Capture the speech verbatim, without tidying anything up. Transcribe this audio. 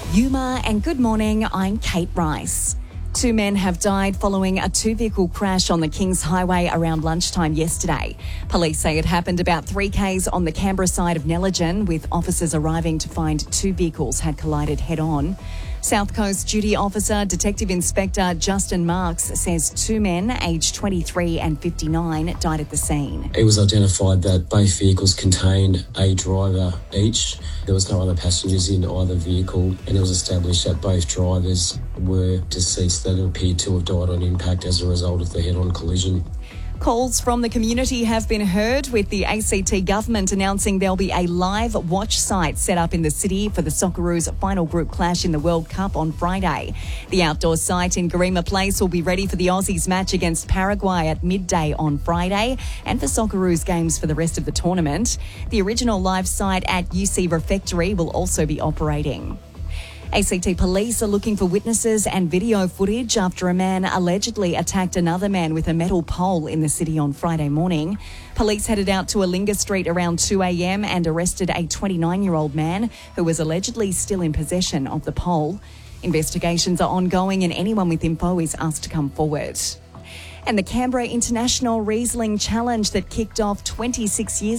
Yuma, and good morning, I'm Kate Rice. Two men have died following a two-vehicle crash on the Kings Highway around lunchtime yesterday. Police say it happened about three k's on the Canberra side of Nellingen, with officers arriving to find two vehicles had collided head-on. South Coast Duty Officer Detective Inspector Justin Marks says two men, aged twenty-three and fifty-nine, died at the scene. It was identified that both vehicles contained a driver each. There was no other passengers in either vehicle, and it was established that both drivers were deceased that appeared to have died on impact as a result of the head-on collision. Calls from the community have been heard, with the A C T government announcing there'll be a live watch site set up in the city for the Socceroos' final group clash in the World Cup on Friday. The outdoor site in Garema Place will be ready for the Aussies match against Paraguay at midday on Friday, and for Socceroos games for the rest of the tournament. The original live site at U C Refectory will also be operating. A C T police are looking for witnesses and video footage after a man allegedly attacked another man with a metal pole in the city on Friday morning. Police headed out to Alinga Street around two a.m. and arrested a twenty-nine-year-old man who was allegedly still in possession of the pole. Investigations are ongoing, and anyone with info is asked to come forward. And the Canberra International Riesling Challenge that kicked off twenty-six years